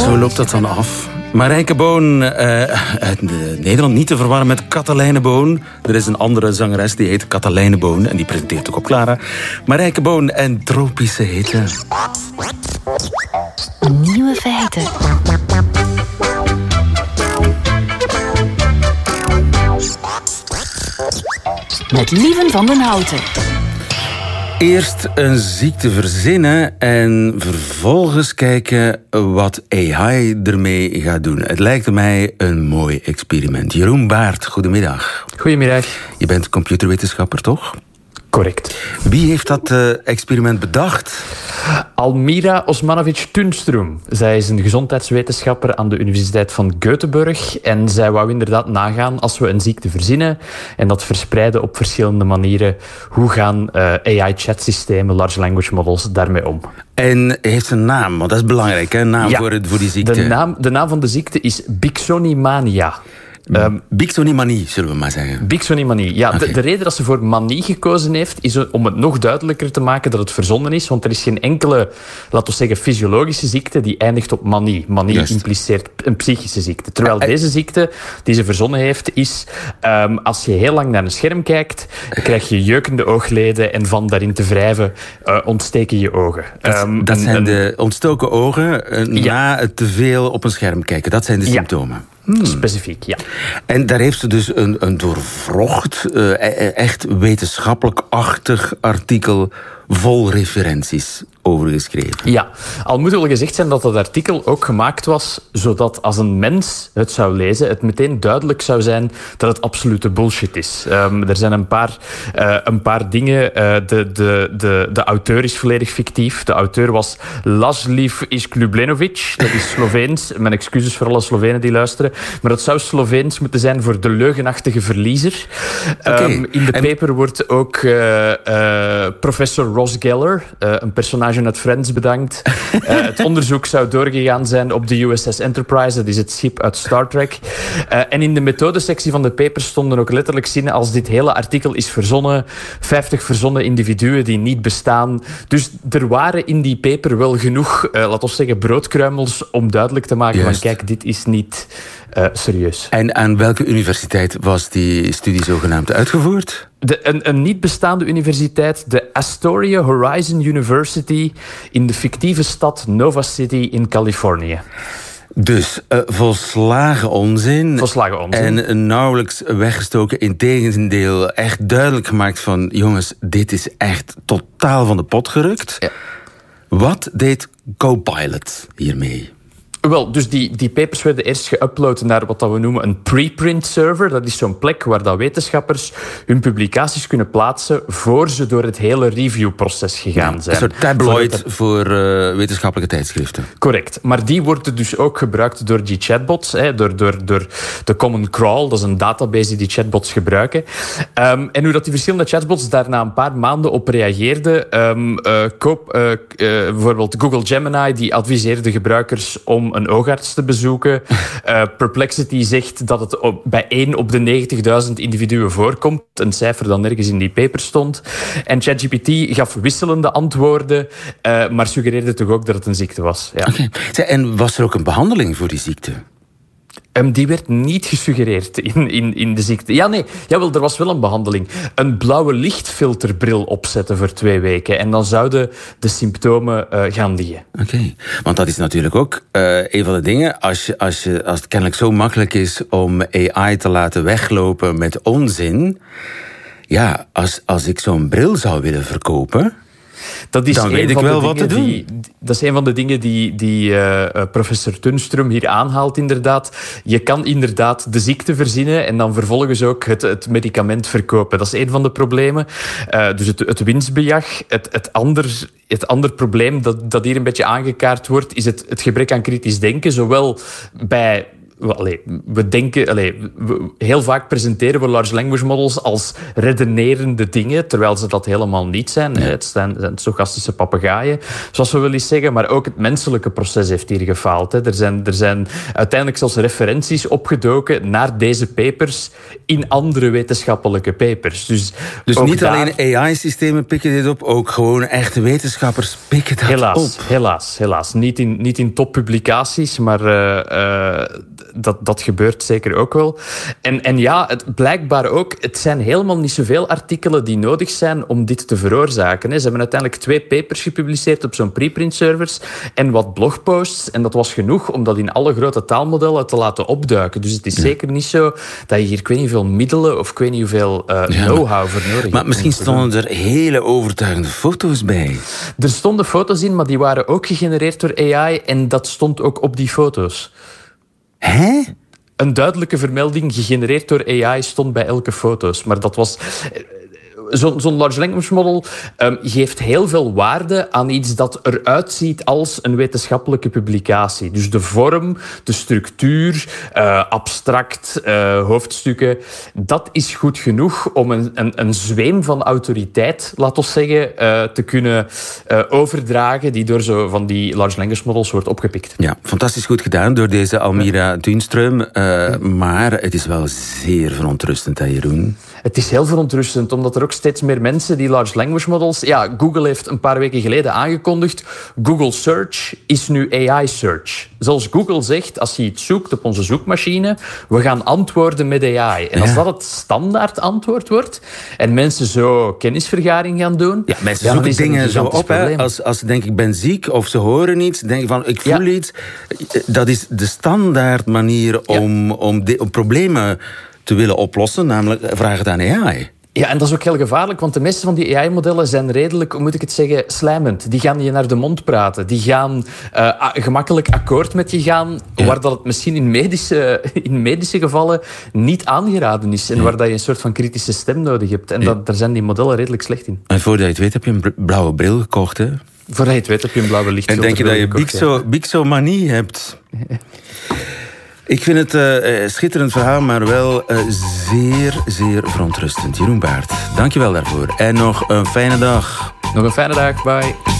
Zo loopt dat dan af. Marijke Boon uit Nederland, niet te verwarren met Katelijne Boon. Er is een andere zangeres die heet Katelijne Boon en die presenteert ook op Clara. Marijke Boon en Tropische Hitte. Nieuwe feiten. Met Lieven van den Houten. Eerst een ziekte verzinnen en vervolgens kijken wat AI ermee gaat doen. Het lijkt mij een mooi experiment. Jeroen Baert, goedemiddag. Goedemiddag. Je bent computerwetenschapper, toch? Correct. Wie heeft dat experiment bedacht? Almira Osmanovic-Tunstrom. Zij is een gezondheidswetenschapper aan de Universiteit van Göteborg. En zij wou inderdaad nagaan als we een ziekte verzinnen en dat verspreiden op verschillende manieren. Hoe gaan AI-chatsystemen, large language models, daarmee om? En heeft een naam, want dat is belangrijk, hè? Naam voor die ziekte. De naam van de ziekte is Biksonimania. Bixonimanie, zullen we maar zeggen. Bixonimanie, ja. Okay. De reden dat ze voor manie gekozen heeft, is om het nog duidelijker te maken dat het verzonnen is. Want er is geen enkele, laten we zeggen, fysiologische ziekte die eindigt op manie. Manie impliceert een psychische ziekte. Terwijl deze ziekte die ze verzonnen heeft, is als je heel lang naar een scherm kijkt, krijg je jeukende oogleden en van daarin te wrijven ontsteken je ogen. Dat zijn de ontstoken ogen na het te veel op een scherm kijken. Dat zijn de symptomen. Specifiek, ja. En daar heeft ze dus een doorwrocht, echt wetenschappelijk-achtig artikel vol referenties over geschreven. Ja, al moet wel gezegd zijn dat dat artikel ook gemaakt was zodat als een mens het zou lezen, het meteen duidelijk zou zijn dat het absolute bullshit is. Er zijn een paar dingen. De auteur is volledig fictief. De auteur was Laszlo Iskljublenovic. Dat is Sloveens. Mijn excuses voor alle Slovenen die luisteren. Maar dat zou Sloveens moeten zijn voor de leugenachtige verliezer. In de paper wordt ook professor Ross Geller, een personage uit Friends, bedankt. Het onderzoek zou doorgegaan zijn op de USS Enterprise. Dat is het schip uit Star Trek. En in de methodesectie van de paper stonden ook letterlijk zinnen als dit hele artikel is verzonnen. 50 verzonnen individuen die niet bestaan. Dus er waren in die paper wel genoeg, laten we zeggen, broodkruimels om duidelijk te maken van kijk, dit is niet serieus. En aan welke universiteit was die studie zogenaamd uitgevoerd? Een niet bestaande universiteit, de Astoria Horizon University in de fictieve stad Nova City in Californië. Dus volslagen onzin. Volslagen onzin. En nauwelijks weggestoken. Integendeel, echt duidelijk gemaakt van jongens, dit is echt totaal van de pot gerukt. Ja. Wat deed Copilot hiermee? Wel, dus die papers werden eerst geüpload naar wat we noemen een preprint server. Dat is zo'n plek waar dat wetenschappers hun publicaties kunnen plaatsen voor ze door het hele reviewproces gegaan zijn. Een soort tabloid voor wetenschappelijke tijdschriften. Correct. Maar die worden dus ook gebruikt door die chatbots, door de Common Crawl. Dat is een database die chatbots gebruiken. En hoe dat die verschillende chatbots daar na een paar maanden op reageerden. Bijvoorbeeld Google Gemini, die adviseerde gebruikers om een oogarts te bezoeken. Perplexity zegt dat het bij 1 op de 90.000 individuen voorkomt. Een cijfer dat nergens in die paper stond. En ChatGPT gaf wisselende antwoorden, maar suggereerde toch ook dat het een ziekte was. Ja. Okay. En was er ook een behandeling voor die ziekte? Die werd niet gesuggereerd in de ziekte. Jawel, er was wel een behandeling. Een blauwe lichtfilterbril opzetten voor 2 weken. En dan zouden de symptomen gaan liggen. Oké. Want dat is natuurlijk ook een van de dingen. Als het kennelijk zo makkelijk is om AI te laten weglopen met onzin. Ja, als ik zo'n bril zou willen verkopen, dat is dan weet ik wel wat te doen. Dat is een van de dingen die professor Tunstrom hier aanhaalt, inderdaad. Je kan inderdaad de ziekte verzinnen en dan vervolgens ook het medicament verkopen. Dat is een van de problemen. Dus het winstbejag. Het ander probleem dat hier een beetje aangekaart wordt, is het gebrek aan kritisch denken. Zowel bij we denken... heel vaak presenteren we large language models als redenerende dingen, terwijl ze dat helemaal niet zijn. Ja. Het zijn stochastische papegaaien, zoals we wel eens zeggen. Maar ook het menselijke proces heeft hier gefaald. Hè. Er zijn uiteindelijk zelfs referenties opgedoken naar deze papers in andere wetenschappelijke papers. Dus niet alleen AI-systemen pikken dit op, ook gewoon echte wetenschappers pikken dat op. Helaas. Niet in toppublicaties, maar dat gebeurt zeker ook wel. En ja, blijkbaar ook, het zijn helemaal niet zoveel artikelen die nodig zijn om dit te veroorzaken. Ze hebben uiteindelijk 2 papers gepubliceerd op zo'n preprint servers en wat blogposts. En dat was genoeg om dat in alle grote taalmodellen te laten opduiken. Dus het is zeker niet zo dat je hier ik weet niet hoeveel middelen of ik weet niet hoeveel know-how voor nodig hebt. Maar misschien stonden er hele overtuigende foto's bij. Er stonden foto's in, maar die waren ook gegenereerd door AI en dat stond ook op die foto's. Hè? Een duidelijke vermelding gegenereerd door AI stond bij elke foto's. Maar dat was... Zo'n large language model geeft heel veel waarde aan iets dat eruit ziet als een wetenschappelijke publicatie. Dus de vorm, de structuur, abstract, hoofdstukken. Dat is goed genoeg om een zweem van autoriteit, laten we zeggen, te kunnen overdragen die door zo van die large language models wordt opgepikt. Ja, fantastisch goed gedaan door deze Almira Tunström. Maar het is wel zeer verontrustend, hè, Jeroen? Het is heel verontrustend, omdat er ook steeds meer mensen die large language models... Ja, Google heeft een paar weken geleden aangekondigd, Google Search is nu AI Search. Zoals Google zegt, als je iets zoekt op onze zoekmachine, we gaan antwoorden met AI. En als dat het standaard antwoord wordt en mensen zo kennisvergaring gaan doen... Ja, mensen zoeken dingen zo op. Als ze denken, ik ben ziek of ze horen iets, denken van, ik voel iets. Dat is de standaard manier om problemen te willen oplossen, namelijk vraag het aan AI. Ja, en dat is ook heel gevaarlijk, want de meeste van die AI-modellen zijn redelijk, hoe moet ik het zeggen, slijmend. Die gaan je naar de mond praten. Die gaan gemakkelijk akkoord met je gaan, waar dat het misschien in medische gevallen niet aangeraden is. En waar dat je een soort van kritische stem nodig hebt. En daar zijn die modellen redelijk slecht in. En voordat je het weet heb je een blauwe bril gekocht, hè? Voordat je het weet heb je een blauwe lichtfilter. En denk je dat je Bixomanie hebt? Ik vind het een schitterend verhaal, maar wel zeer, zeer verontrustend. Jeroen Baert, dankjewel daarvoor. En nog een fijne dag. Nog een fijne dag, bye.